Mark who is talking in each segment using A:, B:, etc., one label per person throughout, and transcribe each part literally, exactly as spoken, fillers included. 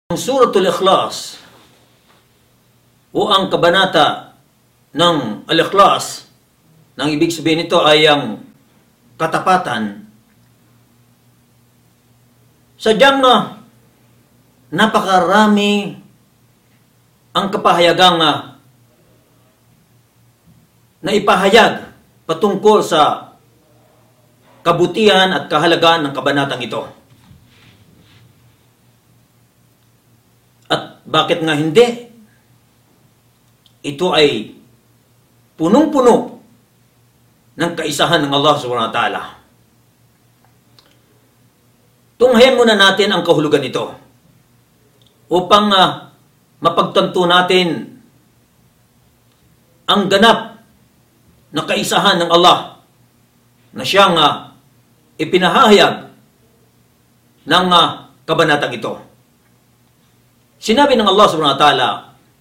A: Ang Suratul Ikhlas o ang kabanata ng Al-Ikhlas, nang ibig sabihin nito ay ang katapatan, sadyang na napakarami ang kapahayagang uh, na ipahayag patungkol sa kabutihan at kahalagaan ng kabanatang ito. At bakit nga hindi? Ito ay punong-puno ng kaisahan ng Allah subhanahu wa ta'ala. Tunghayan muna natin ang kahulugan nito upang uh, mapagtanto natin ang ganap na kaisahan ng Allah na siyang uh, ipinahayag ng uh, kabanatang ito. Sinabi ng Allah subhanahu wa ta'ala,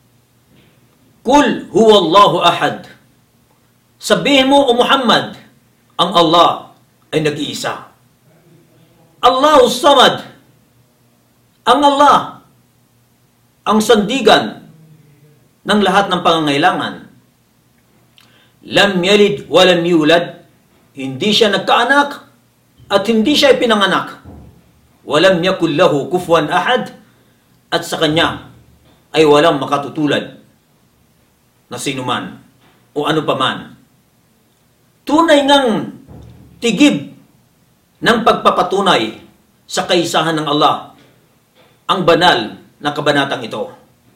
A: Kul huwallahu ahad. Sabihin mo, O Muhammad, ang Allah ay nag-iisa. Allahu samad. Ang Allah, ang sandigan ng lahat ng pangangailangan. Lam yalid walam yulad. Hindi siya nagkaanak at hindi siya ipinanganak. Walam yakul lahu kufuwan ahad. At sa kanya ay walang makatutulad na sinuman o ano paman. Tunay ngang tigib ng pagpapatunay sa kaisahan ng Allah ang banal na kabanatang ito.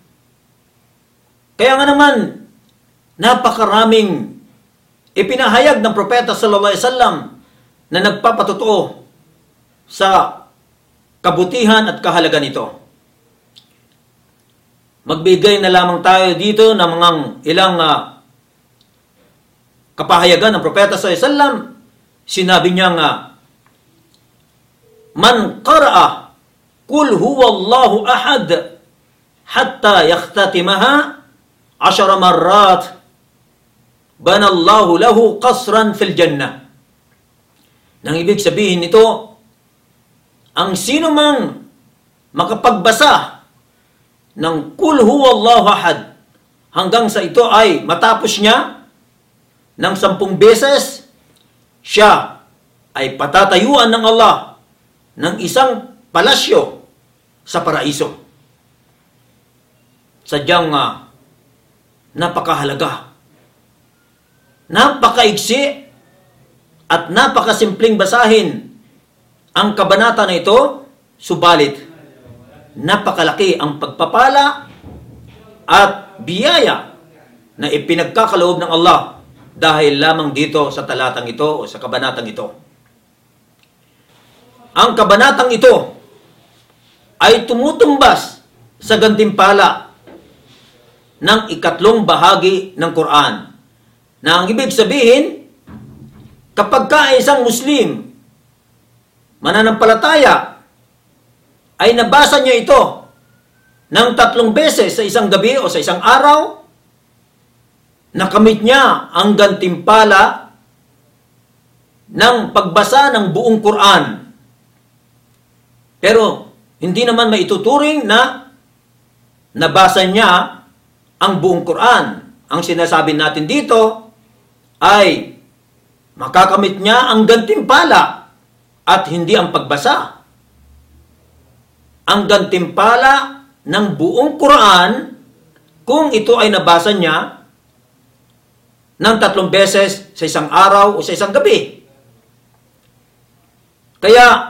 A: Kaya nga naman, napakaraming ipinahayag ng propeta sallallahu alaihi wasallam na nagpapatotoo sa kabutihan at kahalagan nito. Magbigay na lamang tayo dito ng mga ilang uh, kapahayagan ng propeta sallallahu alaihi wasallam. Sinabi niya nga, Man qara'a Kul huwallahu ahad hatta yakhtatimaha ashara marrat banallahu lahu qasran fil jannah. Nang ibig sabihin nito, ang sino mang makapagbasa ng Kul huwallahu ahad hanggang sa ito ay matapos niya ng sampung beses, siya ay patatayuan ng Allah ng isang palasyo sa paraiso. Sadyang uh, napakahalaga, napakaigsi at napakasimpleng basahin ang kabanata na ito, subalit napakalaki ang pagpapala at biyaya na ipinagkakaloob ng Allah dahil lamang dito sa talatang ito o sa kabanatang ito. Ang kabanatang ito ay tumutumbas sa gantimpala ng ikatlong bahagi ng Quran, na ang ibig sabihin, kapag ka isang Muslim mananampalataya ay nabasa niya ito ng tatlong beses sa isang gabi o sa isang araw, nakamit niya ang gantimpala ng pagbasa ng buong Quran. Pero hindi naman maituturing na nabasa niya ang buong Quran. Ang sinasabi natin dito ay makakamit niya ang gantimpala at hindi ang pagbasa. Ang gantimpala ng buong Quran kung ito ay nabasa niya ng tatlong beses sa isang araw o sa isang gabi. Kaya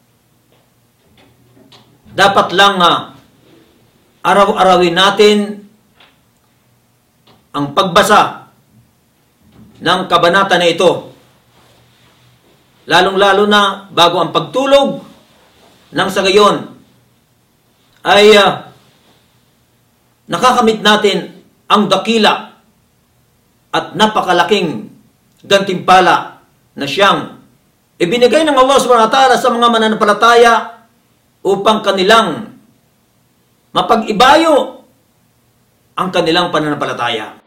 A: dapat lang uh, araw-arawin natin ang pagbasa ng kabanata na ito, lalong-lalo na bago ang pagtulog, nang sa gayon ay uh, nakakamit natin ang dakila at napakalaking gantimpala na siyang ibinigay ng Allah subhanahu wa ta'ala sa mga mananampalataya upang kanilang mapag-ibayo ang kanilang pananampalataya.